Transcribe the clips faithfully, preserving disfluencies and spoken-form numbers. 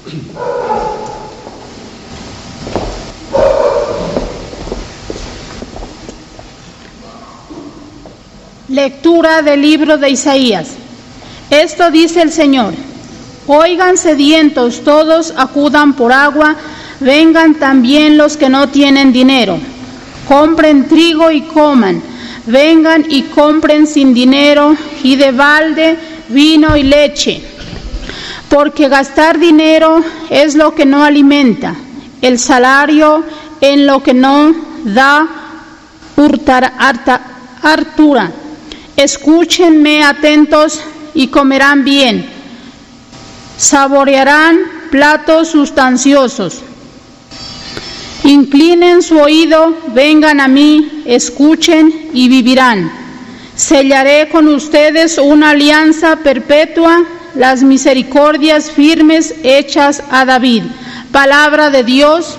Lectura del libro de Isaías. Esto dice el Señor: oigan sedientos todos, acudan por agua, vengan también los que no tienen dinero, compren trigo y coman, vengan y compren sin dinero y de balde vino y leche, porque gastar dinero es lo que no alimenta, el salario en lo que no da hurtar, harta, hartura. Escúchenme atentos y comerán bien, saborearán platos sustanciosos. Inclinen su oído, vengan a mí, escuchen y vivirán. Sellaré con ustedes una alianza perpetua, las misericordias firmes hechas a David. Palabra de Dios.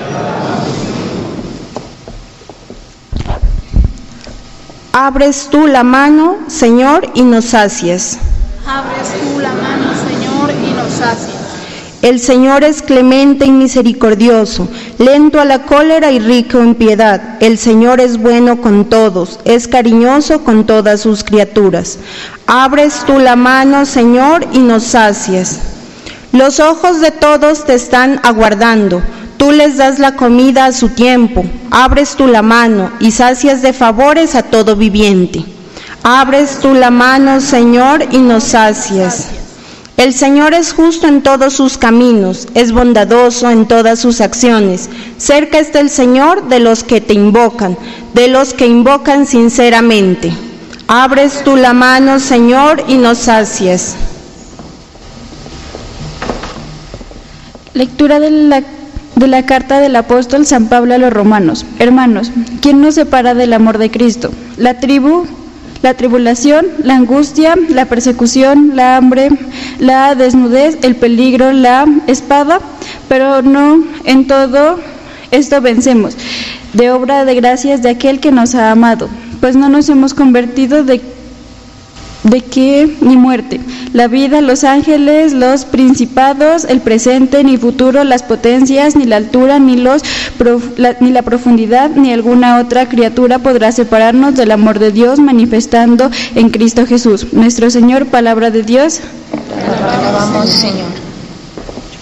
Abres tú la mano, Señor, y nos sacias. Abres tú la mano, Señor, y nos sacias. El Señor es clemente y misericordioso, lento a la cólera y rico en piedad. El Señor es bueno con todos, es cariñoso con todas sus criaturas. Abres tú la mano, Señor, y nos sacias. Los ojos de todos te están aguardando. Tú les das la comida a su tiempo, abres tú la mano y sacias de favores a todo viviente. Abres tú la mano, Señor, y nos sacias. El Señor es justo en todos sus caminos, es bondadoso en todas sus acciones. Cerca está el Señor de los que te invocan, de los que invocan sinceramente. Abres tú la mano, Señor, y nos sacias. Lectura de la De la carta del apóstol San Pablo a los romanos. Hermanos, ¿quién nos separa del amor de Cristo? La tribu, la tribulación, la angustia, la persecución, la hambre, la desnudez, el peligro, la espada, pero no en todo esto vencemos, de obra de gracias de aquel que nos ha amado, pues no nos hemos convertido de ¿De qué? Ni muerte, la vida, los ángeles, los principados, el presente, ni futuro, las potencias, ni la altura, ni los prof, la, ni la profundidad, ni alguna otra criatura podrá separarnos del amor de Dios manifestando en Cristo Jesús, nuestro Señor. Palabra de Dios. Te alabamos, Señor.